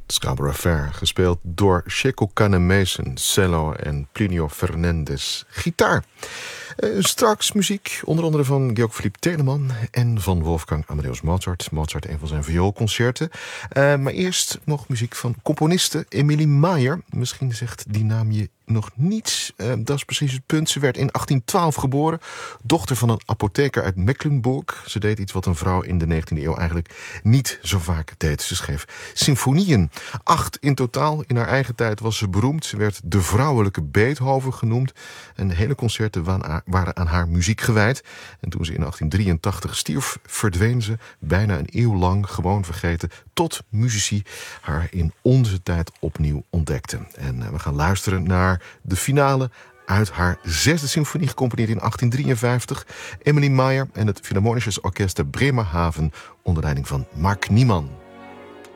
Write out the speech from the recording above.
Scarborough Fair, gespeeld door Chico Canemason, cello en Plinio Fernandes, gitaar. Straks muziek, onder andere van Georg Philipp Telemann en van Wolfgang Amadeus Mozart. Mozart, een van zijn vioolconcerten. Maar eerst nog muziek van componiste Emilie Mayer. Misschien zegt die naam je nog niets. Dat is precies het punt. Ze werd in 1812 geboren. Dochter van een apotheker uit Mecklenburg. Ze deed iets wat een vrouw in de 19e eeuw eigenlijk niet zo vaak deed. Ze schreef symfonieën. 8 in totaal. In haar eigen tijd was ze beroemd. Ze werd de vrouwelijke Beethoven genoemd. En hele concerten waren aan haar muziek gewijd. En toen ze in 1883 stierf, verdween ze bijna een eeuw lang gewoon vergeten, tot muzici haar in onze tijd opnieuw ontdekten. En we gaan luisteren naar de finale uit haar 6e symfonie, gecomponeerd in 1853. Emilie Mayer en het Philharmonisches Orchester Bremerhaven onder leiding van Mark Niemann.